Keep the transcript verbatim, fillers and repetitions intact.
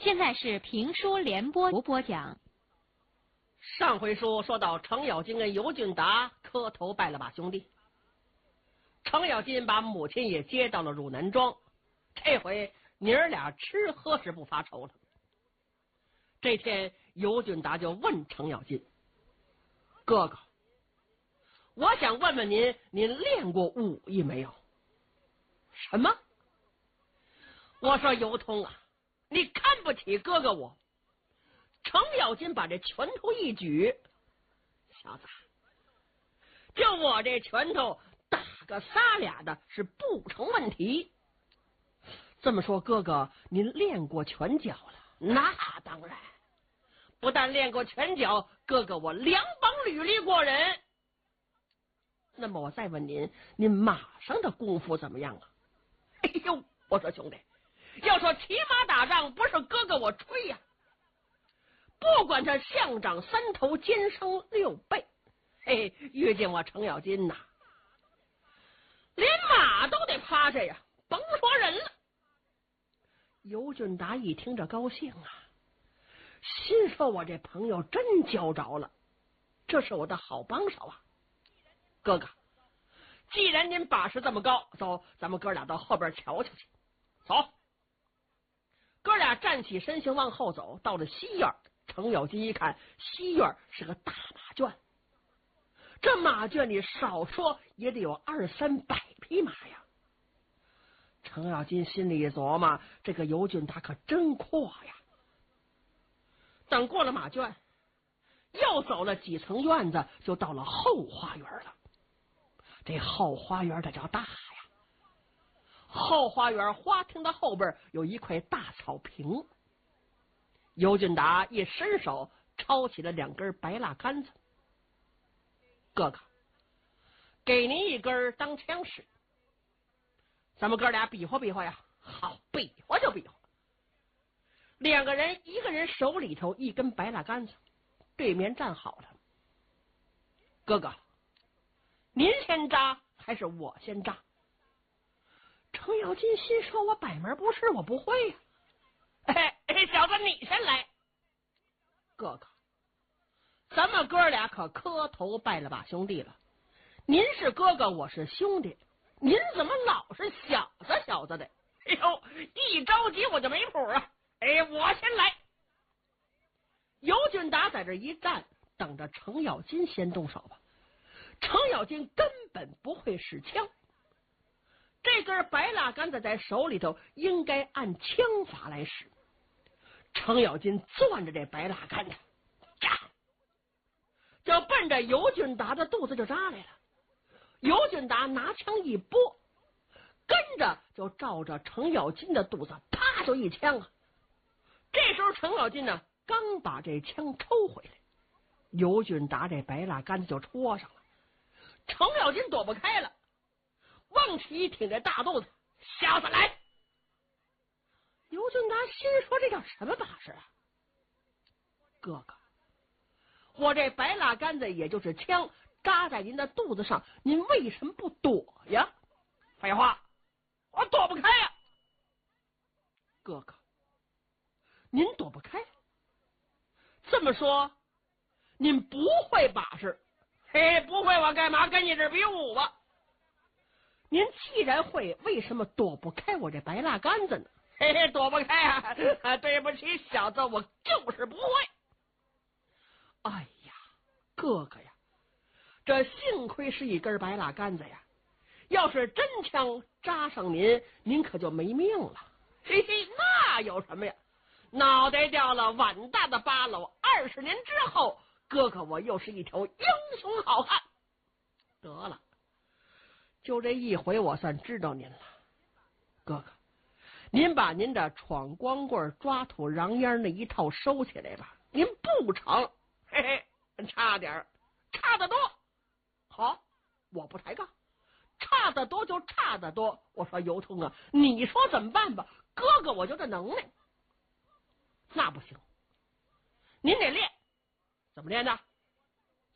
现在是评书联播播讲。 上回书说到程咬金跟尤俊达磕头拜了把兄弟，程咬金把母亲也接到了汝南庄，这回娘儿俩吃喝是不发愁了。这天尤俊达就问程咬金：哥哥，我想问问您，您练过武艺没有？什么？我说尤通啊，你看不起哥哥我。程咬金把这拳头一举：小子，就我这拳头打个仨俩的是不成问题。这么说哥哥您练过拳脚了？那当然，不但练过拳脚，哥哥我两帮履历过人。那么我再问您，您马上的功夫怎么样啊？哎呦，我说兄弟，要说骑马打仗，不是哥哥我吹呀、啊，不管他象掌三头，肩生六臂，嘿，遇见我程咬金呐，连马都得趴下呀，甭说人了。尤俊达一听这高兴啊，心说我这朋友真交着了，这是我的好帮手啊。哥哥，既然您把式这么高，走，咱们哥俩到后边瞧瞧去。走。哥俩站起身形往后走，到了西院，程咬金一看，西院是个大马圈，这马圈里少说也得有二三百匹马呀。程咬金心里一琢磨，这个尤俊达可真阔呀。等过了马圈，又走了几层院子，就到了后花园了。这后花园这叫大呀！后花园花厅的后边有一块大草坪，尤俊达一伸手抄起了两根白蜡杆子。哥哥，给您一根当枪使，咱们哥俩比划比划呀。好，比划就比划。两个人一个人手里头一根白蜡杆子，对面站好了。哥哥，您先扎还是我先扎？程咬金心说，我百门不是，我不会呀、啊。哎哎，小子你先来。哥哥，咱们哥俩可磕头拜了把兄弟了，您是哥哥，我是兄弟，您怎么老是小子小子的？哎呦，一着急我就没谱啊。哎，我先来。尤俊达在这一站，等着程咬金先动手吧。程咬金根本不会使枪，这根白蜡杆子在手里头应该按枪法来使。程咬金攥着这白蜡杆子，扎，就奔着尤俊达的肚子就扎来了。尤俊达拿枪一拨，跟着就照着程咬金的肚子啪就一枪啊！这时候程咬金呢，刚把这枪抽回来，尤俊达这白蜡杆子就戳上了。程咬金躲不开了，往起一挺这大肚子，小子来！尤俊达心说，这叫什么把式啊？哥哥，我这白蜡杆子也就是枪扎在您的肚子上，您为什么不躲呀？废话，我躲不开呀！哥哥，您躲不开？这么说，您不会把式？嘿，不会，我干嘛跟你这比武吧？您既然会，为什么躲不开我这白蜡杆子呢？嘿嘿，躲不开啊！啊对不起，小子，我就是不会。哎呀，哥哥呀，这幸亏是一根白蜡杆子呀，要是真枪扎上您，您可就没命了。嘿嘿，那有什么呀？脑袋掉了碗大的八篓，二十年之后，哥哥我又是一条英雄好汉。得了，就这一回我算知道您了。哥哥，您把您的闯光棍抓土瓤烟那一套收起来吧，您不成，嘿嘿，差点差得多。好，我不抬杠，差得多就差得多。我说尤通啊，你说怎么办吧？哥哥我就这能耐。那不行，您得练。怎么练呢？